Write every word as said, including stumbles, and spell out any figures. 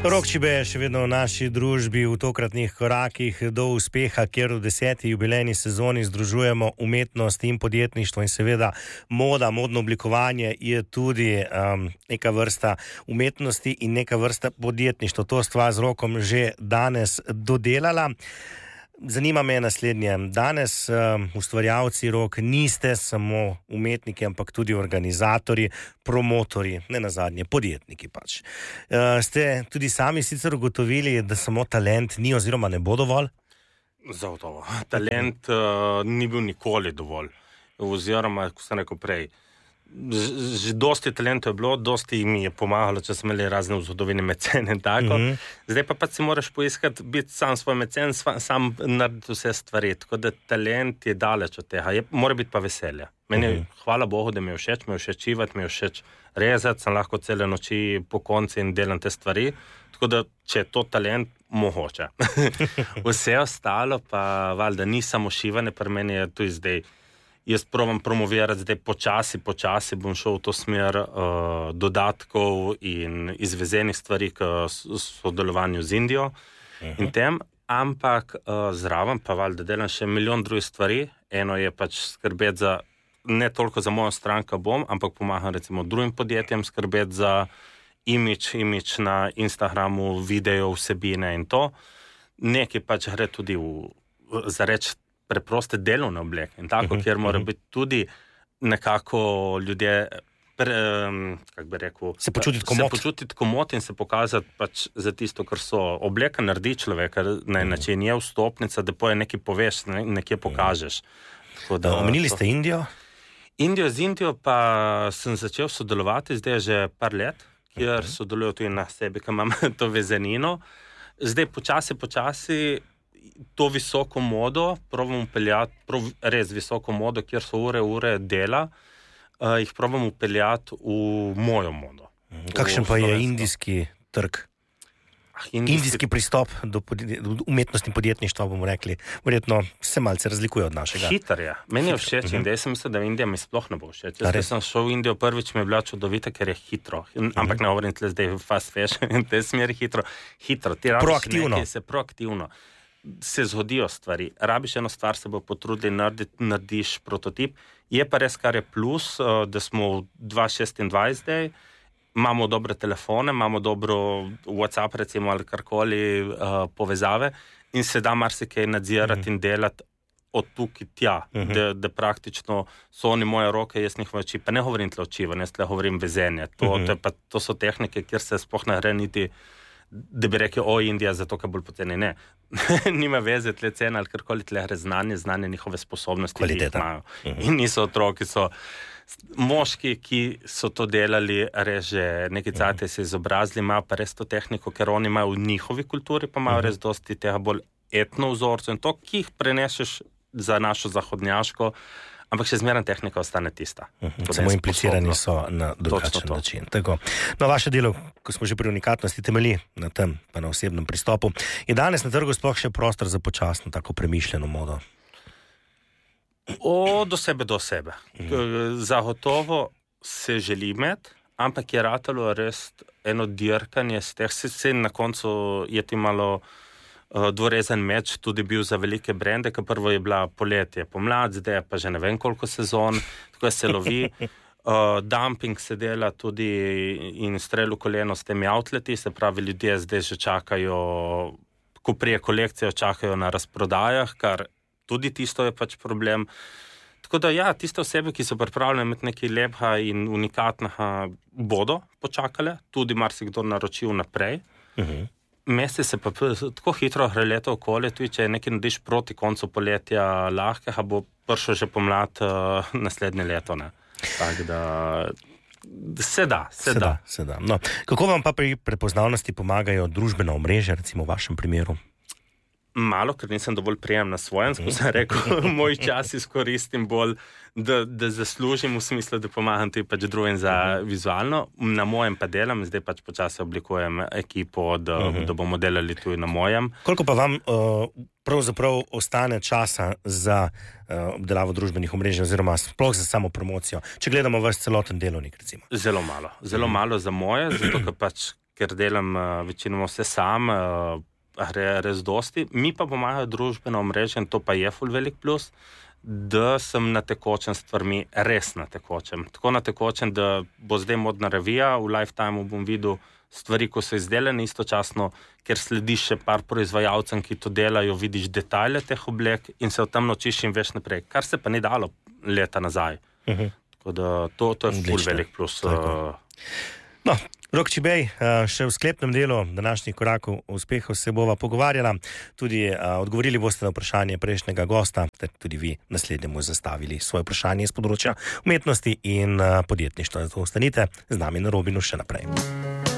Rok Čibe je še vedno v naši družbi v tokratnih korakih do uspeha, kjer v deseti jubilejni sezoni združujemo umetnost in podjetništvo in seveda moda, modno oblikovanje je tudi um, neka vrsta umetnosti in neka vrsta podjetništva. To stva z Rokom že danes dodelala. Zanima me naslednje. Danes um, ustvarjalci Rok niste samo umetniki, ampak tudi organizatorji, promotorji, ne nazadnje podjetniki pač. Uh, ste tudi sami sicer ugotovili, da samo talent ni oziroma ne bo dovolj? Zagotovo. Talent uh, ni bil nikoli dovolj. Oziroma, ko sem rekel prej, že dosti talentov je bilo, dosti mi je pomagalo, če smo imeli razne vzhodovine mecene in tako. Mm-hmm. Zdaj pa pa si moraš poiskati, biti sam svoj mecen, sam narediti vse stvari. Tako da talent je daleč od tega. Je, mora biti pa veselje. Meni je, mm-hmm. hvala Bogu, da mi je všeč, mi je všeč čivati, mi je všeč rezati, sem lahko cele noči po konci in delam te stvari. Tako da, če je to talent, mogoče. Vse ostalo pa valjda ni samo šivanje, pri meni je tu zdaj. Jaz provam promovirati, zdaj počasi, počasi bom šel v to smer uh, dodatkov in izvezenih stvari k sodelovanju z Indijo uh-huh. in tem, ampak uh, zraven pa valjda delam še milijon drugih stvari. Eno je pač skrbeti za, ne toliko za mojo stranko bom, ampak pomagam recimo drugim podjetjem skrbeti za imidž, imidž na Instagramu, video, vsebine in to. Nekaj pač gre tudi v, za reč preproste delovne obleke in tako, uh-huh, kjer mora uh-huh. biti tudi nekako ljudje, pre, kako bi rekel, se počutiti komot. Se počutiti komot in se pokazati pač za tisto, kar so. Obleka naredi človeka na uh-huh. način, je vstopnica, da poje nekaj poveš, ne, nekje pokažeš. Uh-huh. Da, omenili ste Indijo? Indijo z Indijo pa sem začel sodelovati, zdaj že par let, kjer uh-huh. sodelujo tudi na sebi, ki imam to vezenino. Zdaj počasi, počasi to visoko modo, probam upeljati, prov, res visoko modo, kjer so ure, ure dela, uh, jih probam upeljati v mojo modo. Kakšen pa je indijski trg? Ah, indijski... indijski pristop do, podje, do umetnosti in podjetništva, bomo rekli, verjetno se malce razlikuje od našega. Hiter je. Meni je všeč uh-huh. in da sem mislil, da v Indiji mi sploh ne bo všeč. Jaz sem šel v Indijo prvič, mi je bila čudovita, ker je hitro. Uh-huh. Ampak ne govorim tle zdaj fast fashion in te smeri hitro. Hitro. Ti proaktivno. Nekaj, se proaktivno. Se zgodijo stvari. Rabiš eno stvar, se bo potrudili narediti, narediš prototip. Je pa res, kar je plus, da smo v dva tisoč šestindvajset zdaj, imamo dobre telefone, imamo dobro WhatsApp recimo ali karkoli uh, povezave in se da marsikaj nadzirati uh-huh. in delati od tukaj tja, uh-huh. da, da praktično so oni moje roke, jaz njihove oči, pa ne govorim tle očivanje, jaz tle govorim vezenje. To, uh-huh. to, je pa, to so tehnike, kjer se sploh ne gre niti da bi rekel, o, Indija, zato, ker bolj poceni. Ne. Nima veze, tle cena ali karkoli, tle gre znanje, znanje njihove sposobnosti, ki jih imajo. Uh-huh. In niso otroki, so moški, ki so to delali, res že neki cajte se izobrazili, imajo pa res to tehniko, ker oni imajo v njihovi kulturi, pa imajo uh-huh. res dosti tega bolj etno vzorcev in to, ki jih preneseš za našo zahodnjaško, ampak še zmerna tehnika ostane tista. Uh-huh. Samo implicirani so na drugačen način. Tako. No, vaše delo, ko smo že pri unikatnosti, temelji na tem, pa na osebnem pristopu. Je danes na trgu sploh še prostor za počasno, tako premišljeno modo? O, do sebe, do sebe. Uh-huh. Zagotovo se želi imeti, ampak je ratalo res eno dirkanje z teh, se, se na koncu je ti malo dvorezen meč tudi bil za velike brende, ker prvo je bila poletje, pomlad, zdaj pa že ne vem koliko sezon, tako se lovi. Uh, dumping se dela tudi in strel v koleno s temi outleti, se pravi, ljudje zdaj že čakajo, ko prije kolekcijo čakajo na razprodajah, kar tudi tisto je pač problem. Tako da ja, tiste osebe, ki so pripravljene imeti nekaj lepega in unikatnega, bodo počakale, tudi marsikdo naročil naprej. Uh-huh. Mesti se pa tako hitro gre leto okolje, tudi če nekaj narediš proti koncu poletja lahkega, bo prišel že pomlad uh, naslednje leto. Ne? Tako da se da, se, se da. da. Se da. No, kako vam pa pri prepoznavnosti pomagajo družbena omrežja, recimo v vašem primeru? Malo, ker nisem dovolj prijem na svojem, ko sem rekel, moj čas izkoristim bolj, da, da zaslužim v smislu, da pomagam tudi pač drugim za uh-huh. vizualno. Na mojem pa delam, zdaj pač počasi oblikujem ekipo, da, uh-huh. da bomo delali tudi na mojem. Koliko pa vam uh, pravzaprav ostane časa za uh, obdelavo družbenih omrežij oziroma sploh za samo promocijo, če gledamo vaš celoten delovnik, recimo? Zelo malo. Zelo uh-huh. malo za moje, zato ker pač ker delam uh, večinoma vse sam, uh, res dosti. Mi pa pomagajo družbeno omrežje in to pa je ful velik plus, da sem na tekočem stvarmi, res na tekočem. Tako na tekočem, da bo zdaj modna revija, v Lifetimeu bom videl stvari, ko so izdelane istočasno, ker slediš še par proizvajalcem, ki to delajo, vidiš detajle teh oblek in se o tem naučiš in veš naprej, kar se pa ni dalo leta nazaj. Uh-huh. Tako da to, to je ful velik plus. Uh... No, Rok Čibej, še v sklepnem delu današnjih korakov uspehov se bova pogovarjala. Tudi uh, odgovorili boste na vprašanje prejšnjega gosta, ter tudi vi naslednjemu zastavili svoje vprašanje iz področja umetnosti in uh, podjetništva. Zato ostanite z nami na Robinu še naprej.